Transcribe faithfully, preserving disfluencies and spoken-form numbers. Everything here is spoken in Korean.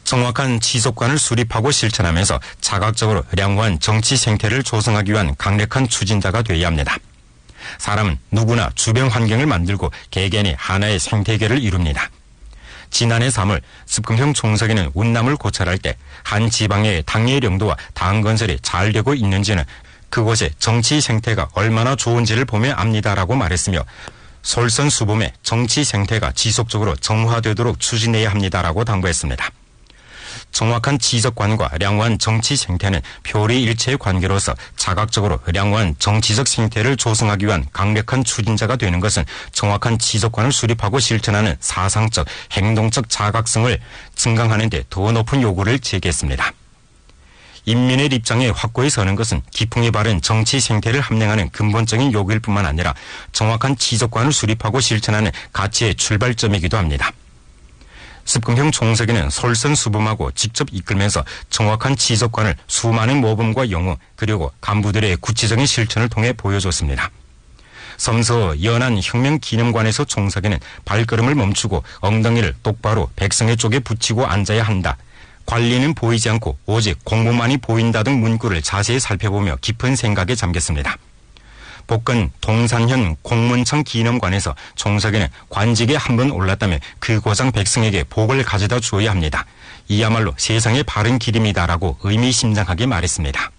정확한 지속관을 수립하고 실천하면서 자각적으로 양호한 정치 생태를 조성하기 위한 강력한 추진자가 되어야 합니다. 사람은 누구나 주변 환경을 만들고 개개인이 하나의 생태계를 이룹니다. 지난해 삼월 습금형 총석에는 운남을 고찰할 때 한 지방의 당의 영도와 당 건설이 잘 되고 있는지는 그곳의 정치 생태가 얼마나 좋은지를 보며 압니다라고 말했으며 솔선수범의 정치 생태가 지속적으로 정화되도록 추진해야 합니다라고 당부했습니다. 정확한 지적관과 양호한 정치 생태는 표리일체의 관계로서 자각적으로 양호한 정치적 생태를 조성하기 위한 강력한 추진자가 되는 것은 정확한 지적관을 수립하고 실천하는 사상적, 행동적 자각성을 증강하는 데 더 높은 요구를 제기했습니다. 인민의 입장에 확고히 서는 것은 기풍이 바른 정치 생태를 함량하는 근본적인 요구일 뿐만 아니라 정확한 지적관을 수립하고 실천하는 가치의 출발점이기도 합니다. 습금형 총석에는 솔선수범하고 직접 이끌면서 정확한 지적관을 수많은 모범과 영웅 그리고 간부들의 구체적인 실천을 통해 보여줬습니다. 섬서 연안 혁명기념관에서 총석에는 발걸음을 멈추고 엉덩이를 똑바로 백성의 쪽에 붙이고 앉아야 한다. 관리는 보이지 않고 오직 공무만이 보인다 등 문구를 자세히 살펴보며 깊은 생각에 잠겼습니다. 복근 동산현 공문청 기념관에서 총석에는 관직에 한 번 올랐다면 그 고장 백성에게 복을 가져다 주어야 합니다. 이야말로 세상의 바른 길입니다라고 의미심장하게 말했습니다.